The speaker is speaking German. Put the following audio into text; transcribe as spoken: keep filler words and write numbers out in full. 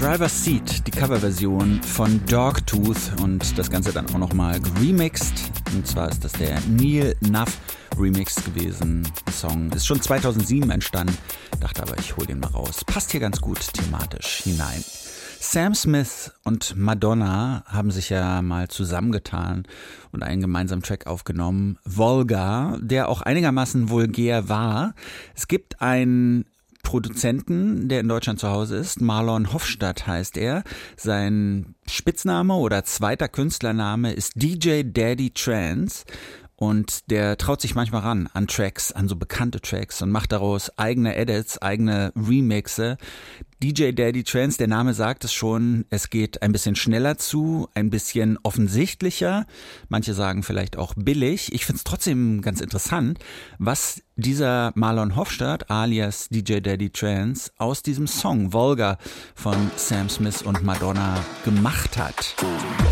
Driver's Seat, die Coverversion von Dogtooth und das Ganze dann auch nochmal geremixed. Und zwar ist das der Neil Nuff Remix gewesen. Der Song ist schon zweitausendsieben entstanden, dachte aber, ich hole den mal raus. Passt hier ganz gut thematisch hinein. Sam Smith und Madonna haben sich ja mal zusammengetan und einen gemeinsamen Track aufgenommen, Vulgar, der auch einigermaßen vulgär war. Es gibt einen Produzenten, der in Deutschland zu Hause ist, Marlon Hofstadt heißt er. Sein Spitzname oder zweiter Künstlername ist D J Daddy Trance. Und der traut sich manchmal ran an Tracks, an so bekannte Tracks und macht daraus eigene Edits, eigene Remixe. D J Daddy Trance, der Name sagt es schon, es geht ein bisschen schneller zu, ein bisschen offensichtlicher. Manche sagen vielleicht auch billig. Ich finde es trotzdem ganz interessant, was dieser Marlon Hofstadt alias D J Daddy Trance aus diesem Song Vulgar von Sam Smith und Madonna gemacht hat.